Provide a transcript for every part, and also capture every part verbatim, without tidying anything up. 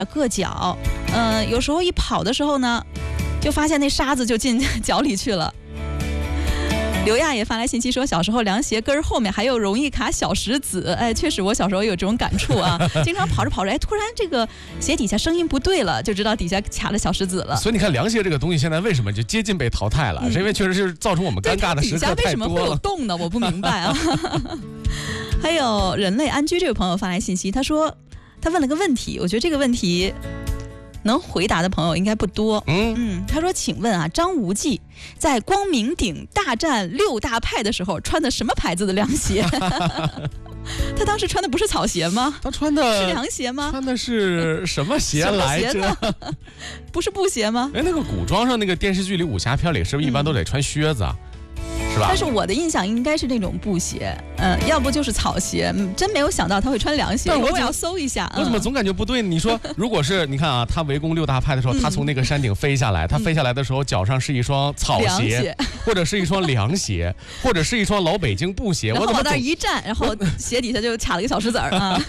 硌脚，呃，有时候一跑的时候呢，就发现那沙子就进脚里去了。刘亚也发来信息说，小时候凉鞋跟后面还有容易卡小石子，哎，确实我小时候有这种感触啊，经常跑着跑着，哎，突然这个鞋底下声音不对了，就知道底下卡了小石子了。 所以你看凉鞋这个东西现在为什么就接近被淘汰了？嗯、是因为确实是造成我们尴尬的时刻太多了。底下为什么会有洞呢？我不明白啊。还有人类安居这位朋友发来信息，他说他问了个问题，我觉得这个问题能回答的朋友应该不多。嗯嗯，他说：“请问啊，张无忌在光明顶大战六大派的时候穿的什么牌子的凉鞋？他当时穿的不是草鞋吗？ 他穿的是凉鞋吗？ 穿的是什么鞋来着？ 不是布鞋吗？ 哎，那个古装上那个电视剧里武侠片里是不是一般都得穿靴子啊？”嗯是吧？ 但是我的印象应该是那种布鞋，嗯、呃，要不就是草鞋，嗯，真没有想到他会穿凉鞋。我要搜一下， 我怎么总感觉不对呢？你说，如果是你看啊，他围攻六大派的时候，嗯、他从那个山顶飞下来，他飞下来的时候脚上是一双草鞋，或者是一双凉鞋，或者是一双老北京布鞋， 然后往那一站，然后鞋底下就卡了个小石子儿啊。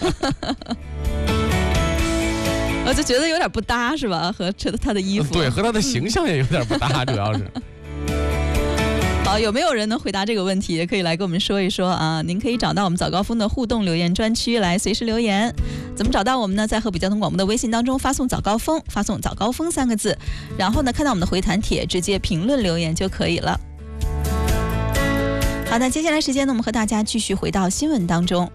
我就觉得有点不搭，是吧？和他的衣服， 对，和他的形象也有点不搭，主要是。 好，有没有人能回答这个问题？也可以来跟我们说一说啊！您可以找到我们早高峰的互动留言专区来随时留言。怎么找到我们呢？在河北交通广播的微信当中发送早高峰，发送早高峰三个字，然后呢看到我们的回弹帖，直接评论留言就可以了。好，那接下来时间呢，我们和大家继续回到新闻当中。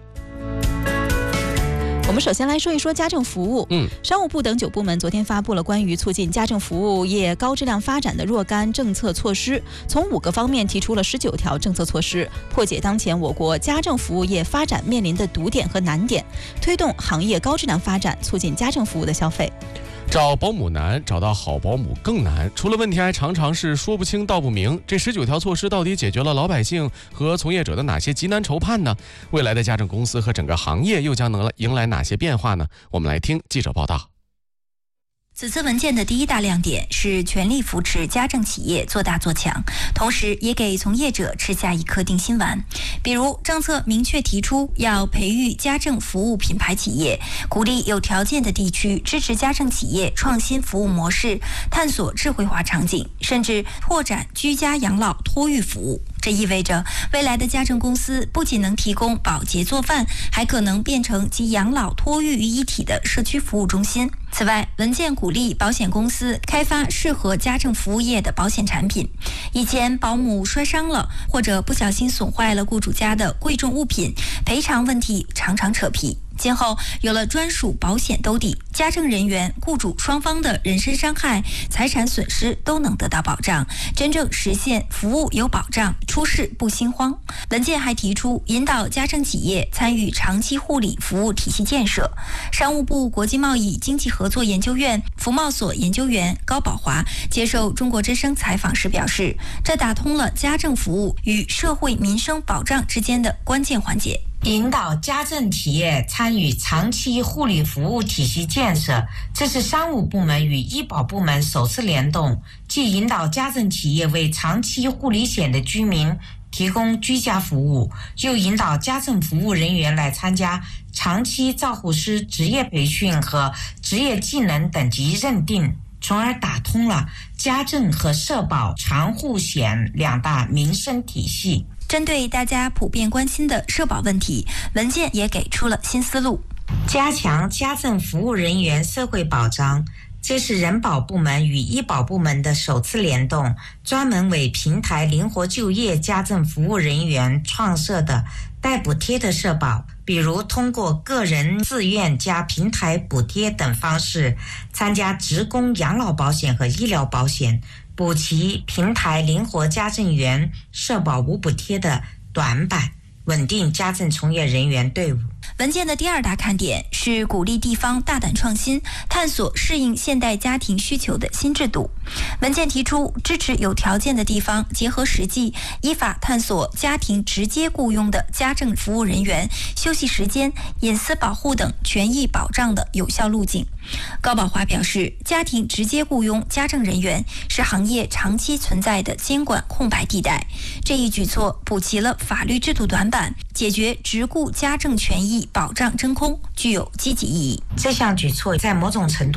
我们首先来说一说家政服务。嗯，商务部等九部门昨天发布了关于促进家政服务业高质量发展的若干政策措施，从五个方面提出了十九条政策措施，破解当前我国家政服务业发展面临的堵点和难点，推动行业高质量发展，促进家政服务的消费。 找保姆难，找到好保姆更难，出了问题还常常是说不清道不明。这十九条措施到底解决了老百姓和从业者的哪些急难愁盼呢？未来的家政公司和整个行业又将能迎来哪些变化呢？我们来听记者报道。 此次文件的第一大亮点是全力扶持家政企业做大做强，同时也给从业者吃下一颗定心丸。比如政策明确提出要培育家政服务品牌企业，鼓励有条件的地区支持家政企业创新服务模式，探索智慧化场景，甚至拓展居家养老托育服务。这意味着未来的家政公司不仅能提供保洁做饭，还可能变成集养老托育于一体的社区服务中心。此外，文件鼓励保险公司开发适合家政服务业的保险产品。以前保姆摔伤了，或者不小心损坏了雇主家的贵重物品，赔偿问题常常扯皮。今后有了专属保险兜底，家政人员、雇主双方的人身伤害、财产损失都能得到保障，真正实现服务有保障，出事不心慌。文件还提出引导家政企业参与长期护理服务体系建设。商务部国际贸易经济合作研究院服贸所研究员高宝华接受中国之声采访时表示，这打通了家政服务与社会民生保障之间的关键环节。 引导家政企业参与长期护理服务体系建设，这是商务部门与医保部门首次联动，既引导家政企业为长期护理险的居民提供居家服务，又引导家政服务人员来参加长期照护师职业培训和职业技能等级认定，从而打通了家政和社保长护险两大民生体系。 针对大家普遍关心的社保问题，文件也给出了新思路， 加强家政服务人员社会保障。这是人保部门与医保部门的首次联动，专门为平台灵活就业家政服务人员创设的带补贴的社保，比如通过个人自愿加平台补贴等方式参加职工养老保险和医疗保险，补齐平台灵活家政员社保无补贴的短板，稳定家政从业人员队伍。 文件的第二大看点是鼓励地方大胆创新，探索适应现代家庭需求的新制度。文件提出支持有条件的地方结合实际，依法探索家庭直接雇佣的家政服务人员休息时间、隐私保护等权益保障的有效路径。高宝华表示，家庭直接雇佣家政人员是行业长期存在的监管空白地带，这一举措补齐了法律制度短板，解决直雇家政权益保障真空，具有积极意义。 这项举措在某种程度